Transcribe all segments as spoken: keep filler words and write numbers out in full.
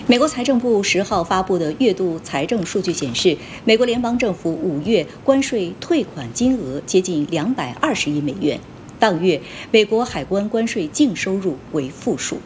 美国财政部十号发布的月度财政数据显示，美国联邦政府五月关税退款金额接近两百二十亿美元。当月，美国海关关税净收入为负数。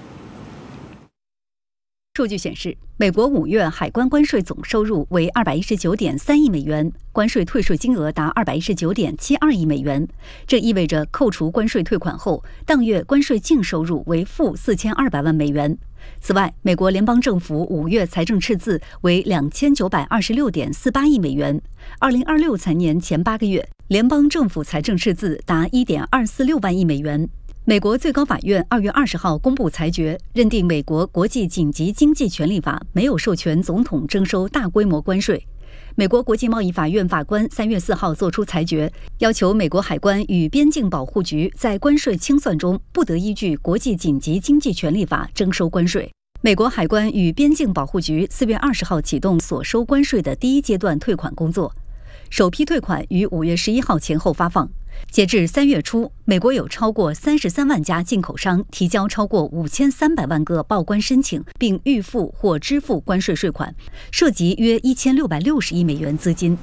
数据显示，美国五月海关关税总收入为二百一十九点三亿美元，关税退税金额达二百一十九点七二亿美元。这意味着扣除关税退款后，当月关税净收入为负四千二百万美元。此外，美国联邦政府五月财政赤字为两千九百二十六点四八亿美元。二零二六财年前八个月，联邦政府财政赤字达一点二四六万亿美元。美国最高法院二月二十号公布裁决，认定美国国际紧急经济权利法没有授权总统征收大规模关税。美国国际贸易法院法官三月四号作出裁决，要求美国海关与边境保护局在关税清算中不得依据国际紧急经济权利法征收关税。美国海关与边境保护局四月二十号启动所收关税的第一阶段退款工作，首批退款于五月十一号前后发放。截至三月初，美国有超过三十三万家进口商提交超过五千三百万个报关申请，并预付或支付关税税款，涉及约一千六百六十亿美元资金。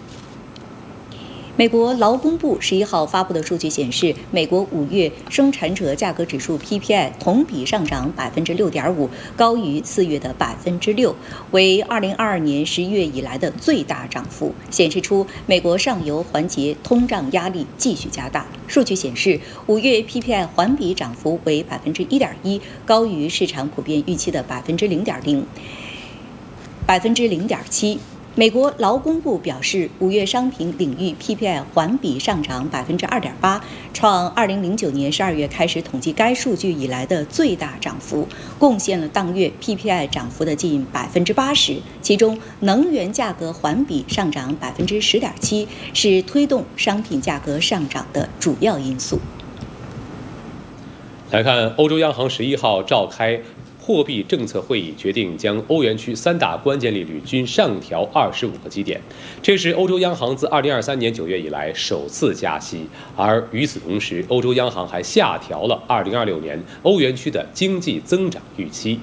美国劳工部十一号发布的数据显示，美国五月生产者价格指数 P P I 同比上涨百分之六点五，高于四月的百分之六，为二零二二年十一月以来的最大涨幅，显示出美国上游环节通胀压力继续加大。数据显示，五月 P P I 环比涨幅为百分之一点一，高于市场普遍预期的百分之零点零、百分之零点七。美国劳工部表示，五月商品领域 P P I 环比上涨百分之二点八，创二零零九年十二月开始统计该数据以来的最大涨幅，贡献了当月 P P I 涨幅的近百分之八十。其中，能源价格环比上涨百分之十点七，是推动商品价格上涨的主要因素。 来看，欧洲央行十一号召开货币政策会议，决定将欧元区三大关键利率均上调二十五个基点，这是欧洲央行自二零二三年九月以来首次加息。而与此同时，欧洲央行还下调了二零二六年欧元区的经济增长预期。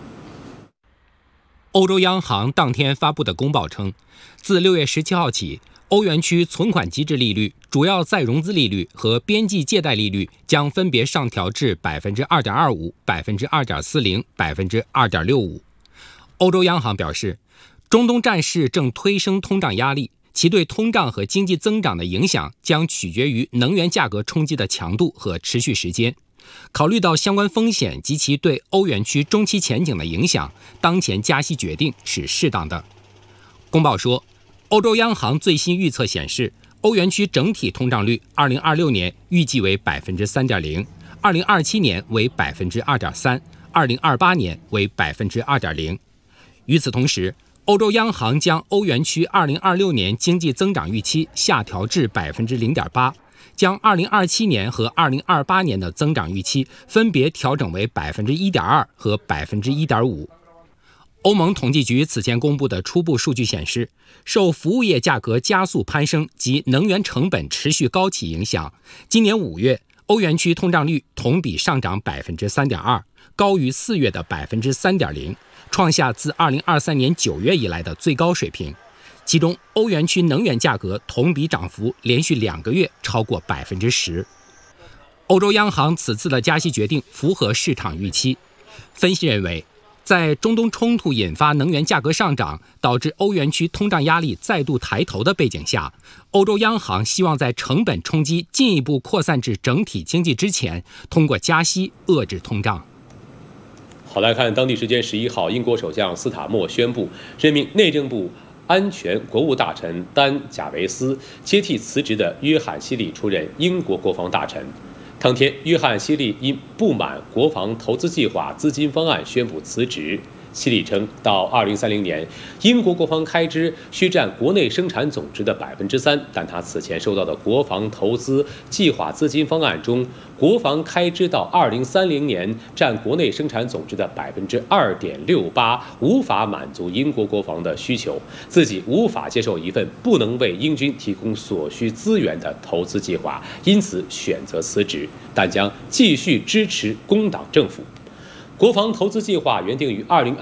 欧洲央行当天发布的公报称，自六月十七号起，欧元区存款机制利率、主要再融资利率和边际借贷利率将分别上调至百分之二点二五、百分之二点四零、百分之二点六五。欧洲央行表示，中东战事正推升通胀压力，其对通胀和经济增长的影响将取决于能源价格冲击的强度和持续时间。考虑到相关风险及其对欧元区中期前景的影响，当前加息决定是适当的。公报说，欧洲央行最新预测显示，欧元区整体通胀率二零二六年预计为百分之三点零，二零二七年为百分之二点三，二零二八年为百分之二点零。与此同时，欧洲央行将欧元区二零二六年经济增长预期下调至百分之零点八，将二零二七年和二零二八年的增长预期分别调整为百分之一点二和百分之一点五。欧盟统计局此前公布的初步数据显示，受服务业价格加速攀升及能源成本持续高企影响，今年五月欧元区通胀率同比上涨百分之三点二，高于四月的百分之三点零，创下自二零二三年九月以来的最高水平。其中，欧元区能源价格同比涨幅连续两个月超过百分之十。欧洲央行此次的加息决定符合市场预期。分析认为，在中东冲突引发能源价格上涨，导致欧元区通胀压力再度抬头的背景下，欧洲央行希望在成本冲击进一步扩散至整体经济之前，通过加息遏制通胀。 好，来看当地时间十一号，英国首相斯塔默宣布任命内政部安全国务大臣丹·贾维斯接替辞职的约翰·希利出任英国国防大臣。当天，约翰·希利因不满国防投资计划资金方案宣布辞职。希利称，到二零三零年，英国国防开支需占国内生产总值的百分之三，但他此前收到的国防投资计划资金方案中，国防开支到二零三零年占国内生产总值的百分之二点六八，无法满足英国国防的需求，自己无法接受一份不能为英军提供所需资源的投资计划，因此选择辞职，但将继续支持工党政府。国防投资计划原定于二零